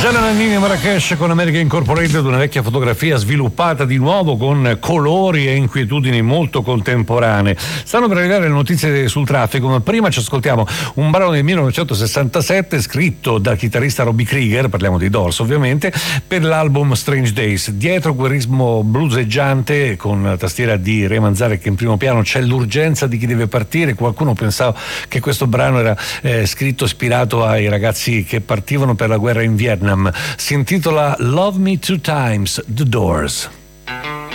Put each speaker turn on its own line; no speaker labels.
Gianna Nannini e Marrakesh con America Incorporated, una vecchia fotografia sviluppata di nuovo con colori e inquietudini molto contemporanee. Stanno per arrivare le notizie sul traffico, ma prima ci ascoltiamo un brano del 1967 scritto dal chitarrista Robbie Krieger, parliamo di Doors ovviamente, per l'album Strange Days. Dietro quel ritmo blueseggiante con tastiera di Ray Manzarek in primo piano c'è l'urgenza di chi deve partire. Qualcuno pensava che questo brano era scritto ispirato ai ragazzi che partivano per la guerra in Vietnam. Si intitola Love Me Two Times, The Doors.